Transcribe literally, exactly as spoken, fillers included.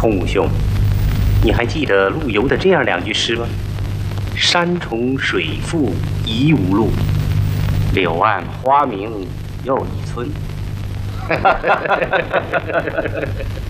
冲武兄，你还记得陆游的这样两句诗吗？山重水复疑无路，柳暗花明又一村。